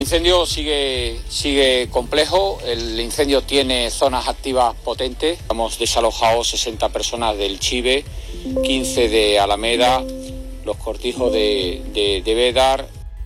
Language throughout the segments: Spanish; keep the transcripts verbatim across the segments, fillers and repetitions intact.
El incendio sigue, sigue complejo, el incendio tiene zonas activas potentes. Hemos desalojado sesenta personas del Chive, quince de Alameda, los cortijos de, de, de Bédar.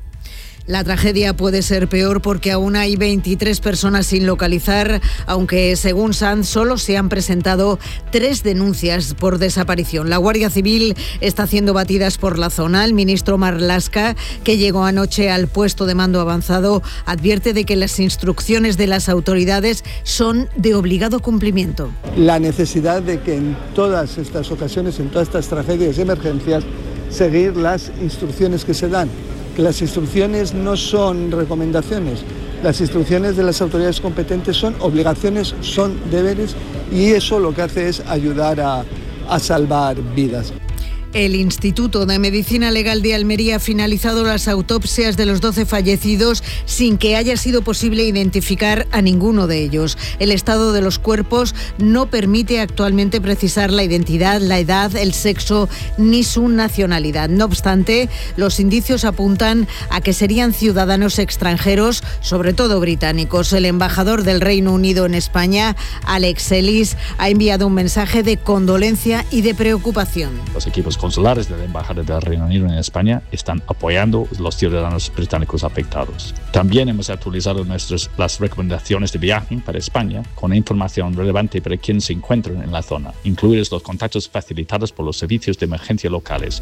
La tragedia puede ser peor porque aún hay veintitrés personas sin localizar, aunque según Sanz solo se han presentado tres denuncias por desaparición. La Guardia Civil está haciendo batidas por la zona. El ministro Marlaska, que llegó anoche al puesto de mando avanzado, advierte de que las instrucciones de las autoridades son de obligado cumplimiento. La necesidad de que en todas estas ocasiones, en todas estas tragedias y emergencias, seguir las instrucciones que se dan. Que las instrucciones no son recomendaciones, las instrucciones de las autoridades competentes son obligaciones, son deberes, y eso lo que hace es ayudar a, a salvar vidas. El Instituto de Medicina Legal de Almería ha finalizado las autopsias de los doce fallecidos sin que haya sido posible identificar a ninguno de ellos. El estado de los cuerpos no permite actualmente precisar la identidad, la edad, el sexo ni su nacionalidad. No obstante, los indicios apuntan a que serían ciudadanos extranjeros, sobre todo británicos. El embajador del Reino Unido en España, Alex Ellis, ha enviado un mensaje de condolencia y de preocupación. Los equipos consulares de la Embajada del Reino Unido en España están apoyando a los ciudadanos británicos afectados. También hemos actualizado nuestras, las recomendaciones de viaje para España con información relevante para quienes se encuentran en la zona, incluidos los contactos facilitados por los servicios de emergencia locales.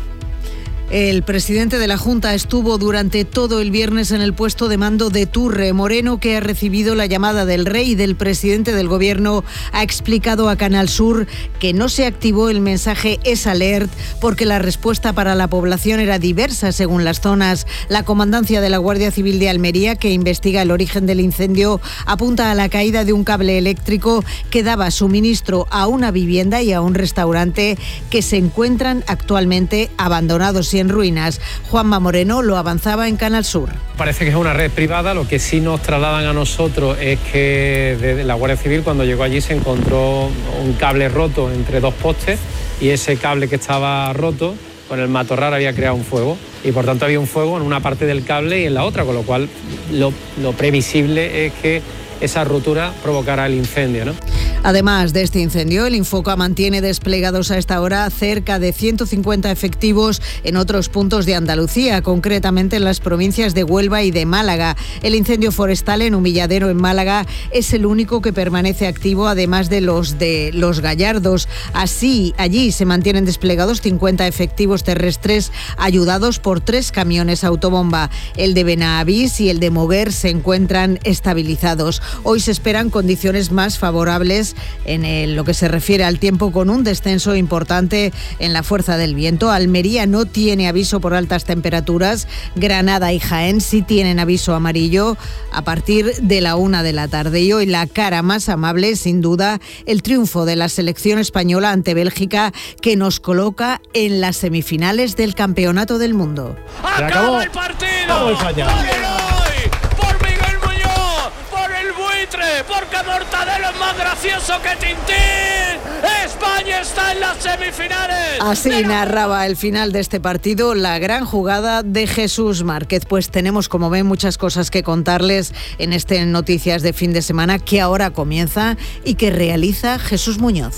El presidente de la Junta estuvo durante todo el viernes en el puesto de mando de Turre. Moreno, que ha recibido la llamada del rey y del presidente del gobierno, ha explicado a Canal Sur que no se activó el mensaje Es Alert porque la respuesta para la población era diversa según las zonas. La comandancia de la Guardia Civil de Almería, que investiga el origen del incendio, apunta a la caída de un cable eléctrico que daba suministro a una vivienda y a un restaurante que se encuentran actualmente abandonados y en ruinas. Juanma Moreno lo avanzaba en Canal Sur. Parece que es una red privada. Lo que sí nos trasladan a nosotros es que desde la Guardia Civil, cuando llegó allí, se encontró un cable roto entre dos postes, y ese cable que estaba roto con el matorral había creado un fuego, y por tanto había un fuego en una parte del cable y en la otra, con lo cual lo, lo previsible es que esa rotura provocará el incendio, ¿no? Además de este incendio, el Infoca mantiene desplegados a esta hora cerca de ciento cincuenta efectivos en otros puntos de Andalucía, concretamente en las provincias de Huelva y de Málaga. El incendio forestal en Humilladero, en Málaga, es el único que permanece activo, además de los de Los Gallardos. Así, allí se mantienen desplegados cincuenta efectivos terrestres ayudados por tres camiones autobomba. El de Benavís y el de Moguer se encuentran estabilizados. Hoy se esperan condiciones más favorables en el, lo que se refiere al tiempo, con un descenso importante en la fuerza del viento. Almería no tiene aviso por altas temperaturas. Granada y Jaén sí tienen aviso amarillo a partir de la una de la tarde. Y hoy la cara más amable, sin duda, el triunfo de la selección española ante Bélgica, que nos coloca en las semifinales del Campeonato del Mundo. ¡Acabó el partido! ¡Vamos a España! Porque Mortadelo es más gracioso que Tintín. España está en las semifinales. Así narraba el final de este partido la gran jugada de Jesús Márquez. Pues tenemos, como ven, muchas cosas que contarles en este Noticias de Fin de Semana, que ahora comienza y que realiza Jesús Muñoz.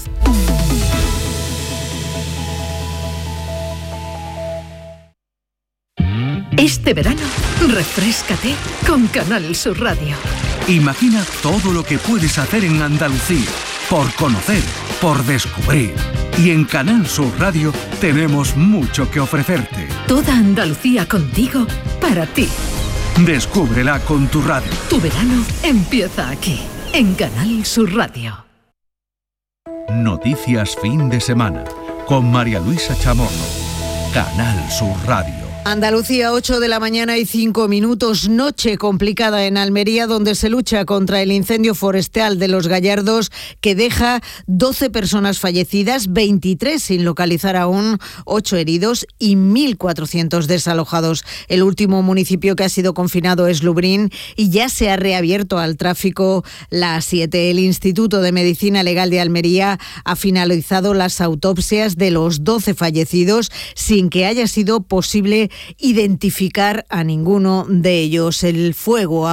Este verano, refréscate con Canal Sur Radio. Imagina todo lo que puedes hacer en Andalucía, por conocer, por descubrir. Y en Canal Sur Radio tenemos mucho que ofrecerte. Toda Andalucía contigo, para ti. Descúbrela con tu radio. Tu verano empieza aquí, en Canal Sur Radio. Noticias Fin de Semana, con María Luisa Chamorro. Canal Sur Radio. Andalucía, ocho de la mañana y cinco minutos. Noche complicada en Almería, donde se lucha contra el incendio forestal de Los Gallardos, que deja doce personas fallecidas, veintitrés sin localizar aún, ocho heridos y mil cuatrocientos desalojados. El último municipio que ha sido confinado es Lubrín, y ya se ha reabierto al tráfico la A siete. El Instituto de Medicina Legal de Almería ha finalizado las autopsias de los doce fallecidos sin que haya sido posible identificar a ninguno de ellos. El fuego